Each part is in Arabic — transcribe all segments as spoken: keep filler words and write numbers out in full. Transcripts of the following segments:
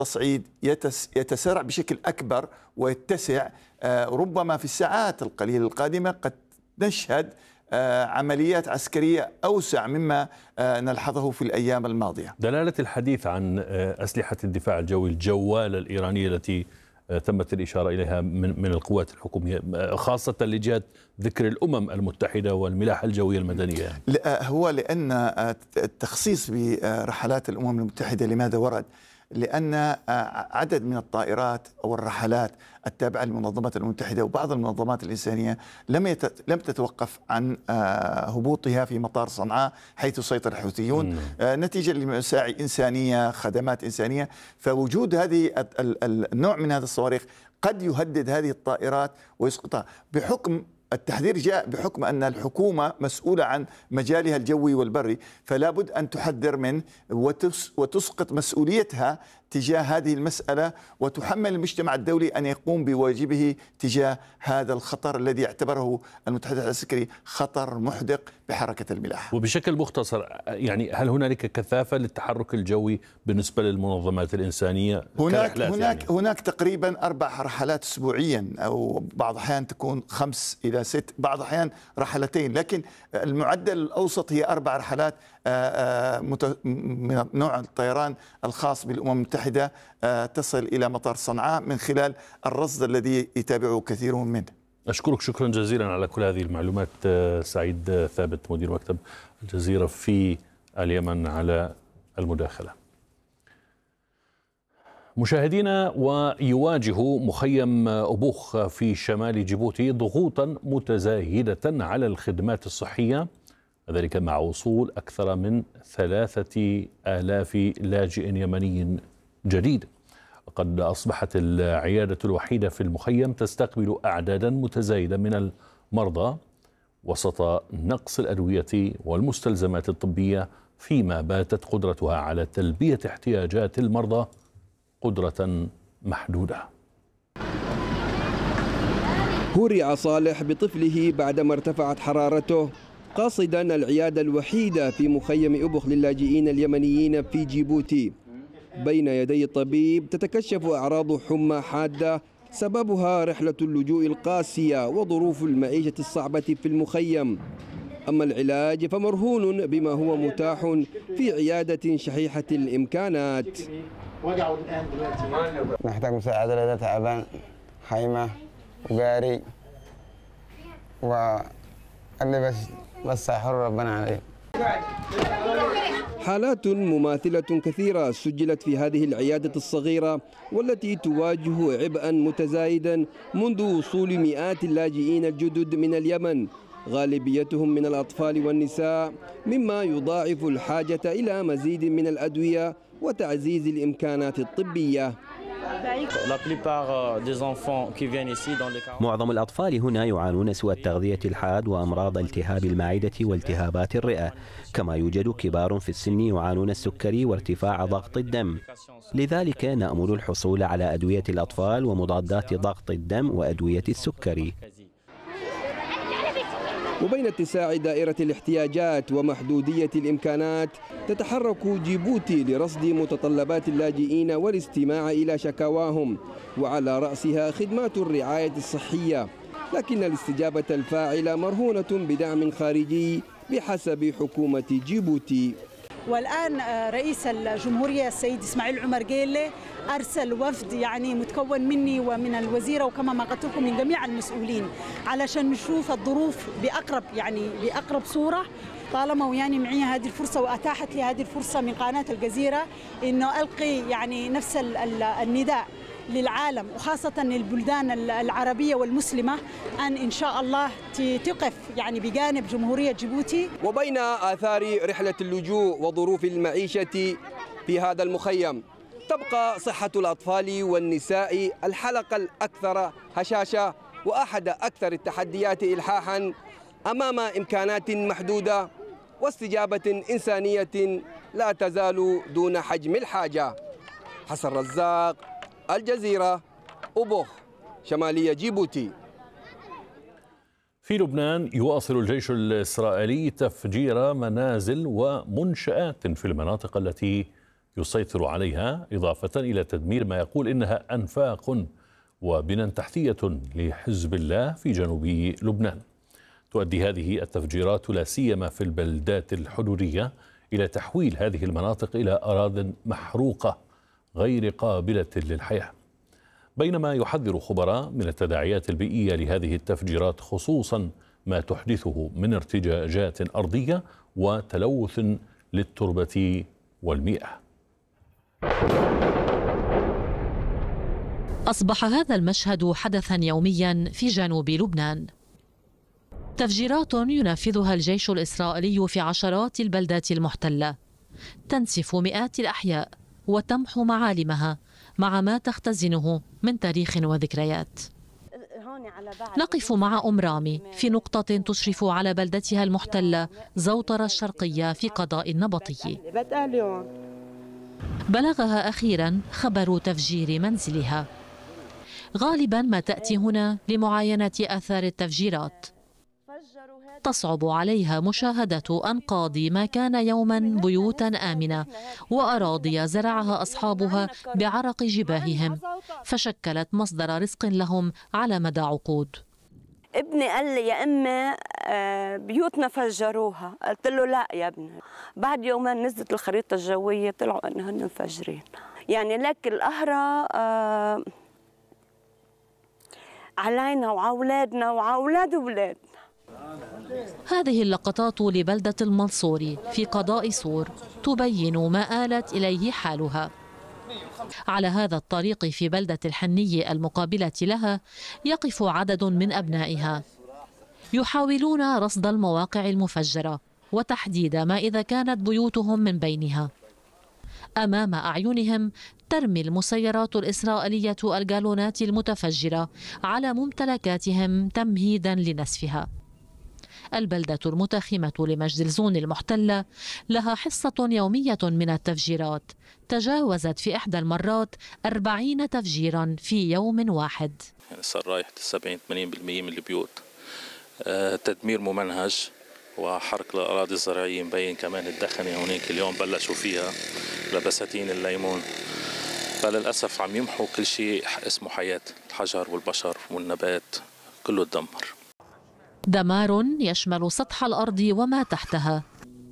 التصعيد يتسارع بشكل أكبر ويتسع، ربما في الساعات القليلة القادمة قد نشهد عمليات عسكرية أوسع مما نلحظه في الأيام الماضية. دلالة الحديث عن أسلحة الدفاع الجوي الجوال الإيرانية التي تمت الإشارة إليها من من القوات الحكومية، خاصة لجهة ذكر الأمم المتحدة والملاحة الجوية المدنية. لا، هو لأن التخصيص برحلات الأمم المتحدة لماذا ورد؟ لأن عدد من الطائرات أو الرحلات التابعة للمنظمات المتحدة وبعض المنظمات الإنسانية لم لم تتوقف عن هبوطها في مطار صنعاء حيث سيطر الحوثيون نتيجة لمساعي إنسانية، خدمات إنسانية. فوجود هذه النوع من هذه الصواريخ قد يهدد هذه الطائرات ويسقطها. بحكم التحذير جاء بحكم أن الحكومة مسؤولة عن مجالها الجوي والبري، فلا بد أن تحذر منه وتسقط مسؤوليتها تجاه هذه المسألة، وتحمل المجتمع الدولي أن يقوم بواجبه تجاه هذا الخطر الذي اعتبره المتحدث العسكري خطر محدق بحركة الملاحة. وبشكل مختصر، يعني هل هنالك كثافة للتحرك الجوي بالنسبة للمنظمات الإنسانية؟ هناك هناك يعني؟ هناك تقريبا أربع رحلات أسبوعيا، أو بعض الأحيان تكون خمس إلى ست، بعض الأحيان رحلتين، لكن المعدل الأوسط هي أربع رحلات من نوع الطيران الخاص بالأمم المتحدة تصل إلى مطار صنعاء من خلال الرصد الذي يتابعه كثيرون منه. أشكرك شكرا جزيلا على كل هذه المعلومات سعيد ثابت، مدير مكتب الجزيرة في اليمن، على المداخلة. مشاهدينا، ويواجه مخيم أبوخ في شمال جيبوتي ضغوطا متزايدة على الخدمات الصحية، ذلك مع وصول أكثر من ثلاثة آلاف لاجئ يمني جديد. قد أصبحت العيادة الوحيدة في المخيم تستقبل أعدادا متزايدة من المرضى وسط نقص الأدوية والمستلزمات الطبية، فيما باتت قدرتها على تلبية احتياجات المرضى قدرة محدودة. هورع صالح بطفله بعدما ارتفعت حرارته قاصدا العيادة الوحيدة في مخيم أبوخ للاجئين اليمنيين في جيبوتي. بين يدي الطبيب تتكشف أعراض حمى حادة سببها رحلة اللجوء القاسية وظروف المعيشة الصعبة في المخيم. أما العلاج فمرهون بما هو متاح في عيادة شحيحة الإمكانات. نحتاج مساعدة لدى تعبان، خيمة وقاري واللي بس بس يحر ربنا عليه. حالات مماثلة كثيرة سجلت في هذه العيادة الصغيرة والتي تواجه عبئا متزايدا منذ وصول مئات اللاجئين الجدد من اليمن، غالبيتهم من الأطفال والنساء، مما يضاعف الحاجة إلى مزيد من الأدوية وتعزيز الإمكانات الطبية. معظم الأطفال هنا يعانون سوء التغذية الحاد وأمراض التهاب المعدة والتهابات الرئة، كما يوجد كبار في السن يعانون السكري وارتفاع ضغط الدم. لذلك نأمل الحصول على أدوية الأطفال ومضادات ضغط الدم وأدوية السكري. وبين اتساع دائرة الاحتياجات ومحدودية الإمكانات تتحرك جيبوتي لرصد متطلبات اللاجئين والاستماع إلى شكاواهم، وعلى رأسها خدمات الرعاية الصحية، لكن الاستجابة الفاعلة مرهونة بدعم خارجي بحسب حكومة جيبوتي. والآن رئيس الجمهورية السيد إسماعيل عمر جيلة أرسل وفد يعني متكون مني ومن الوزيرة وكما ما قلت لكم من جميع المسؤولين علشان نشوف الظروف بأقرب يعني بأقرب صورة. طالما وياني معي هذه الفرصة وأتاحت لي هذه الفرصة من قناة الجزيرة إنه ألقي يعني نفس النداء للعالم وخاصة البلدان العربية والمسلمة أن إن شاء الله تقف يعني بجانب جمهورية جيبوتي. وبين آثار رحلة اللجوء وظروف المعيشة في هذا المخيم تبقى صحة الأطفال والنساء الحلقة الأكثر هشاشة وأحد أكثر التحديات إلحاحا أمام إمكانات محدودة واستجابة إنسانية لا تزال دون حجم الحاجة. حسن رزاق، الجزيرة، أبوخ، شمالية جيبوتي. في لبنان يواصل الجيش الإسرائيلي تفجير منازل ومنشآت في المناطق التي يسيطر عليها، إضافة إلى تدمير ما يقول إنها أنفاق وبنى تحتية لحزب الله في جنوب لبنان. تؤدي هذه التفجيرات لا سيما في البلدات الحدودية إلى تحويل هذه المناطق إلى أراضٍ محروقة غير قابلة للحياة. بينما يحذر خبراء من التداعيات البيئية لهذه التفجيرات، خصوصا ما تحدثه من ارتجاجات أرضية وتلوث للتربة والمياه. أصبح هذا المشهد حدثا يوميا في جنوب لبنان. تفجيرات ينفذها الجيش الإسرائيلي في عشرات البلدات المحتلة، تنسف مئات الأحياء وتمحو معالمها مع ما تختزنه من تاريخ وذكريات. نقف مع أم رامي في نقطة تشرف على بلدتها المحتلة زوطرة الشرقية في قضاء النبطي. بلغها أخيرا خبر تفجير منزلها. غالبا ما تأتي هنا لمعاينة آثار التفجيرات. تصعب عليها مشاهدة أنقاض ما كان يوما بيوتا آمنة وأراضي زرعها أصحابها بعرق جباههم، فشكلت مصدر رزق لهم على مدى عقود. ابني قال لي يا أمي بيوتنا فجروها، قلت له لا يا ابني. بعد يومين نزلت الخريطة الجوية طلعوا أنهم مفجرين. يعني لك القهرة آه علينا وعلى أولادنا وعلى أولاد أولادنا. هذه اللقطات لبلدة المنصوري في قضاء صور تبين ما آلت إليه حالها. على هذا الطريق في بلدة الحنية المقابلة لها يقف عدد من أبنائها يحاولون رصد المواقع المفجرة وتحديد ما إذا كانت بيوتهم من بينها. أمام أعينهم ترمي المسيرات الإسرائيلية الجالونات المتفجرة على ممتلكاتهم تمهيدا لنسفها. البلدة المتخمة لمجدلزون المحتلة لها حصة يومية من التفجيرات، تجاوزت في إحدى المرات أربعين تفجيرا في يوم واحد. يعني صار رايح سبعين ثمانين بالمئة من البيوت. آه، تدمير ممنهج وحرق الأراضي الزراعية، مبين كمان الدخنة هونيك اليوم بلشوا فيها لبساتين الليمون. فللأسف عم يمحوا كل شيء اسمه حياة، الحجر والبشر والنبات كله تدمر. دمار يشمل سطح الأرض وما تحتها.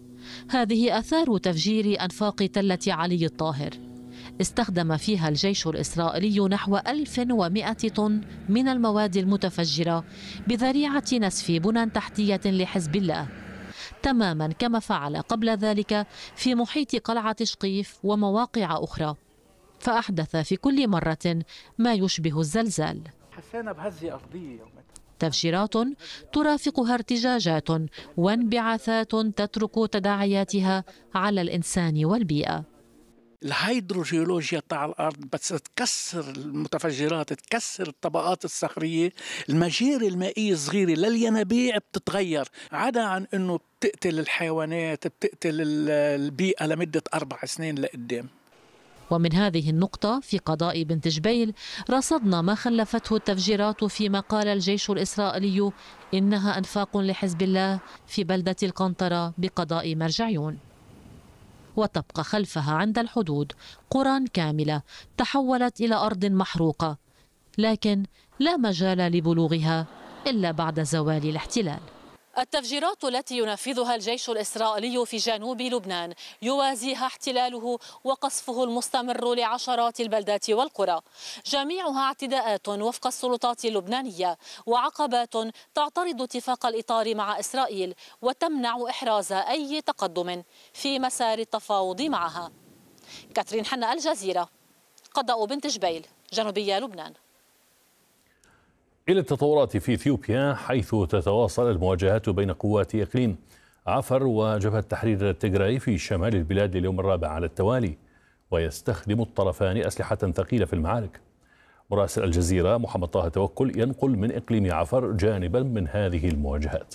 هذه آثار تفجير أنفاق تلة علي الطاهر. استخدم فيها الجيش الإسرائيلي نحو ألف ومئة طن من المواد المتفجرة بذريعة نسف بنى تحتية لحزب الله، تماما كما فعل قبل ذلك في محيط قلعة شقيف ومواقع أخرى، فأحدث في كل مرة ما يشبه الزلزال. حسينا بهزة أرضية. تفجيرات ترافقها ارتجاجات وانبعاثات تترك تداعياتها على الإنسان والبيئة. الهيدروجيولوجيا تاع الأرض بس تكسر المتفجرات، تكسر الطبقات الصخرية، المجاري المائية الصغيرة للينابيع بتتغير، عدا عن أنه بتقتل الحيوانات، بتقتل البيئة لمدة أربع سنين لقدام. ومن هذه النقطة في قضاء بنت جبيل رصدنا ما خلفته التفجيرات فيما قال الجيش الإسرائيلي إنها أنفاق لحزب الله في بلدة القنطرة بقضاء مرجعيون. وتبقى خلفها عند الحدود قرى كاملة تحولت إلى أرض محروقة، لكن لا مجال لبلوغها إلا بعد زوال الاحتلال. التفجيرات التي ينفذها الجيش الإسرائيلي في جنوب لبنان يوازيها احتلاله وقصفه المستمر لعشرات البلدات والقرى، جميعها اعتداءات وفق السلطات اللبنانية وعقبات تعترض اتفاق الإطار مع إسرائيل وتمنع إحراز أي تقدم في مسار التفاوض معها. كاترين حنا، الجزيرة، قضاء بنت جبيل، جنوبية لبنان. إلى التطورات في إثيوبيا، حيث تتواصل المواجهات بين قوات إقليم عفر وجبهة تحرير التجراي في شمال البلاد لليوم الرابع على التوالي، ويستخدم الطرفان أسلحة ثقيلة في المعارك. مراسل الجزيرة محمد طه توكل ينقل من إقليم عفر جانبا من هذه المواجهات.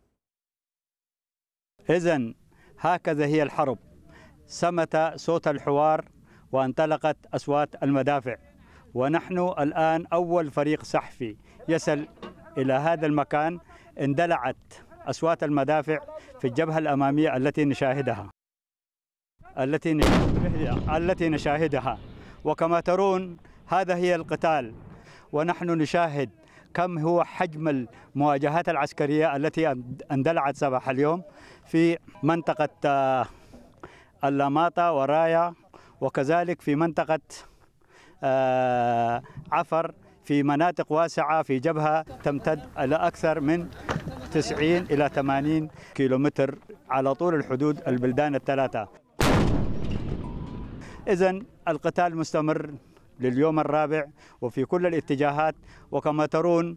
إذن هكذا هي الحرب، صمت صوت الحوار وانطلقت أصوات المدافع، ونحن الآن أول فريق صحفي يصل إلى هذا المكان. اندلعت أصوات المدافع في الجبهة الأمامية التي نشاهدها. التي التي نشاهدها. وكما ترون هذا هي القتال، ونحن نشاهد كم هو حجم المواجهات العسكرية التي اندلعت صباح اليوم في منطقة اللاماطة ورايا، وكذلك في منطقة عفر، في مناطق واسعة في جبهة تمتد إلى أكثر من تسعين إلى ثمانين كيلومتر على طول الحدود البلدان الثلاثة. إذن القتال مستمر لليوم الرابع وفي كل الاتجاهات. وكما ترون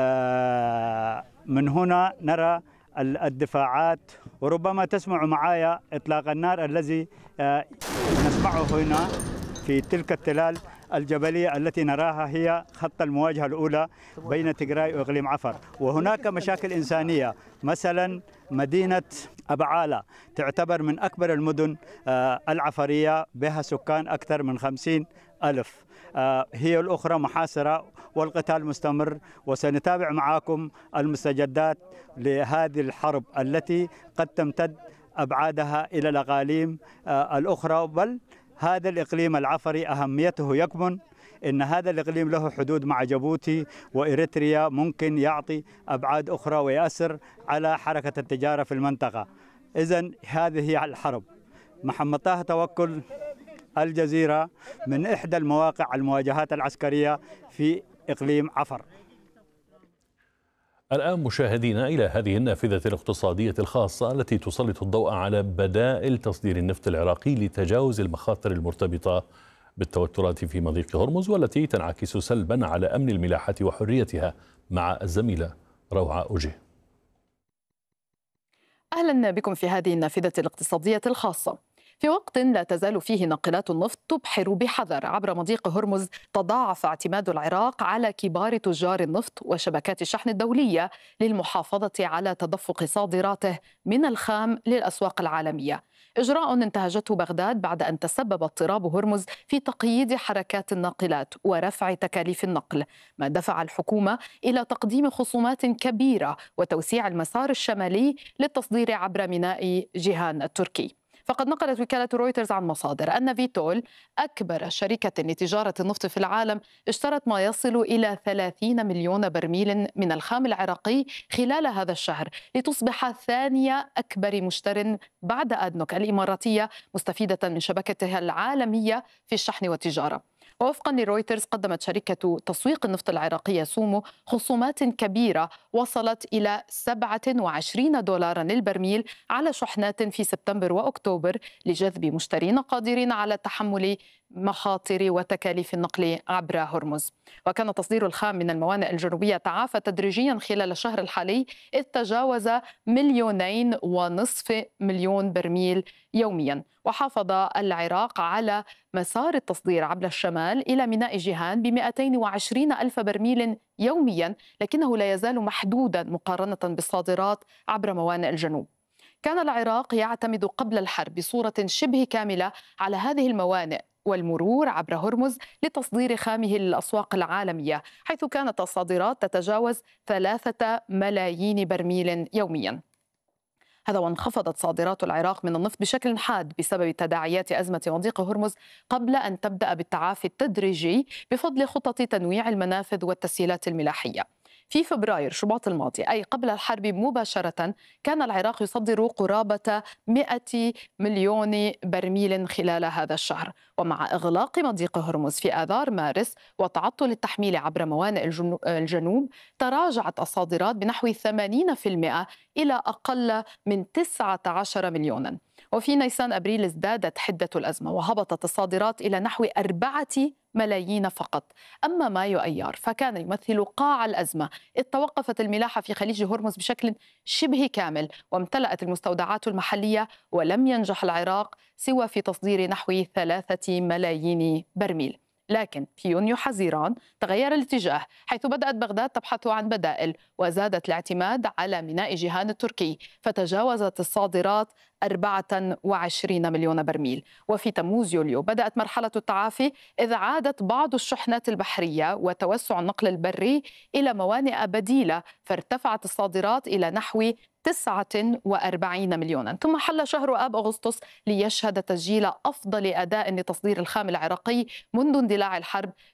من هنا نرى الدفاعات، وربما تسمع معايا إطلاق النار الذي نسمعه هنا في تلك التلال الجبلية التي نراها هي خط المواجهة الأولى بين تيغراي وإقليم عفر. وهناك مشاكل إنسانية، مثلا مدينة أبعالة تعتبر من أكبر المدن العفرية، بها سكان أكثر من خمسين ألف، هي الأخرى محاصرة والقتال مستمر. وسنتابع معكم المستجدات لهذه الحرب التي قد تمتد أبعادها إلى الأقاليم الأخرى. بل هذا الإقليم العفري أهميته يكمن إن هذا الإقليم له حدود مع جيبوتي وإريتريا، ممكن يعطي أبعاد أخرى ويأثر على حركة التجارة في المنطقة. إذن هذه هي الحرب. محمد طه توكل، الجزيرة، من إحدى المواقع المواجهات العسكرية في إقليم عفر. الآن مشاهدينا إلى هذه النافذة الاقتصادية الخاصة التي تسلط الضوء على بدائل تصدير النفط العراقي لتجاوز المخاطر المرتبطة بالتوترات في مضيق هرمز، والتي تنعكس سلبا على أمن الملاحة وحريتها، مع الزميلة روعة أوجه. أهلا بكم في هذه النافذة الاقتصادية الخاصة. في وقت لا تزال فيه ناقلات النفط تبحر بحذر عبر مضيق هرمز، تضاعف اعتماد العراق على كبار تجار النفط وشبكات الشحن الدولية للمحافظة على تدفق صادراته من الخام للأسواق العالمية، إجراء انتهجته بغداد بعد أن تسبب اضطراب هرمز في تقييد حركات الناقلات ورفع تكاليف النقل، ما دفع الحكومة إلى تقديم خصومات كبيرة وتوسيع المسار الشمالي للتصدير عبر ميناء جيهان التركي. فقد نقلت وكالة رويترز عن مصادر أن فيتول، أكبر شركة لتجارة النفط في العالم، اشترت ما يصل إلى ثلاثين مليون برميل من الخام العراقي خلال هذا الشهر، لتصبح ثاني أكبر مشتر بعد أدنوك الإماراتية، مستفيدة من شبكتها العالمية في الشحن والتجارة. ووفقا لرويترز، قدمت شركة تسويق النفط العراقية سومو خصومات كبيرة وصلت إلى سبعة وعشرين دولارا للبرميل على شحنات في سبتمبر وأكتوبر لجذب مشترين قادرين على تحمل مخاطر وتكاليف النقل عبر هرمز. وكان تصدير الخام من الموانئ الجنوبية تعافى تدريجيا خلال الشهر الحالي، إذ تجاوز مليونين ونصف مليون برميل يوميا. وحافظ العراق على مسار التصدير عبر الشمال إلى ميناء جيهان ب مئتين وعشرين ألف برميل يوميا، لكنه لا يزال محدودا مقارنة بالصادرات عبر موانئ الجنوب. كان العراق يعتمد قبل الحرب بصورة شبه كاملة على هذه الموانئ والمرور عبر هرمز لتصدير خامه للأسواق العالمية، حيث كانت الصادرات تتجاوز ثلاثة ملايين برميل يوميا. هذا وانخفضت صادرات العراق من النفط بشكل حاد بسبب تداعيات أزمة مضيق هرمز، قبل أن تبدأ بالتعافي التدريجي بفضل خطط تنويع المنافذ والتسهيلات الملاحية. في فبراير شباط الماضي، أي قبل الحرب مباشرة، كان العراق يصدر قرابة مئة مليون برميل خلال هذا الشهر. ومع إغلاق مضيق هرمز في آذار مارس وتعطل التحميل عبر موانئ الجنوب، تراجعت الصادرات بنحو ثمانين بالمئة إلى أقل من تسعة عشر مليونا. وفي نيسان أبريل ازدادت حدة الأزمة وهبطت الصادرات إلى نحو أربعة ملايين فقط. أما مايو أيار فكان يمثل قاع الأزمة، إذ توقفت الملاحة في خليج هرمز بشكل شبه كامل وامتلأت المستودعات المحلية، ولم ينجح العراق سوى في تصدير نحو ثلاثة ملايين برميل. لكن في يونيو حزيران تغير الاتجاه، حيث بدأت بغداد تبحث عن بدائل وزادت الاعتماد على ميناء جيهان التركي، فتجاوزت الصادرات أربعة وعشرين مليون برميل. وفي تموز يوليو بدأت مرحلة التعافي إذ عادت بعض الشحنات البحرية وتوسع النقل البري إلى موانئ بديلة، فارتفعت الصادرات إلى نحو تسعة وأربعين مليونا. ثم حل شهر آب أغسطس ليشهد تسجيل أفضل أداء لتصدير الخام العراقي منذ اندلاع الحرب